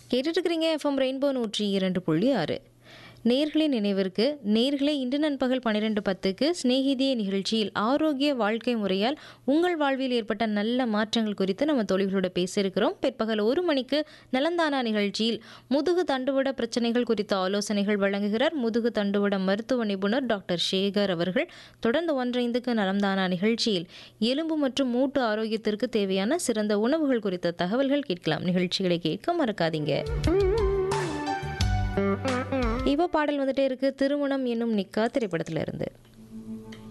கேட்டுட்டு இருக்கிறீங்க FM rainbow 102.6. நேர்களின் நினைவிற்கு நேர்களே இன்று நண்பகல் 12:10க்கு சிநேகிதியே நிகழ்ச்சியில் ஆரோக்கிய வாழ்க்கை முறையால் உங்கள் வாழ்வில் ஏற்பட்ட நல்ல மாற்றங்கள் குறித்து நம்ம தோழிகளோட பேசியிருக்கிறோம். பிற்பகல் 1 மணிக்கு நலந்தானா நிகழ்ச்சியில் முதுகு தண்டுவட பிரச்சனைகள் குறித்த ஆலோசனைகள் வழங்குகிறார் முதுகு தண்டுவட மருத்துவ நிபுணர் டாக்டர் சேகர் அவர்கள். தொடர்ந்து 1:05க்கு நலந்தானா நிகழ்ச்சியில் எலும்பு மற்றும் மூட்டு ஆரோக்கியத்திற்கு தேவையான சிறந்த உணவுகள் குறித்த தகவல்கள் கேட்கலாம். நிகழ்ச்சிகளை கேட்க மறக்காதீங்க. இப்போ பாடல் வந்துட்டே இருக்கு, திருமணம் என்னும் நிக்கா திரைப்படத்துல இருந்து.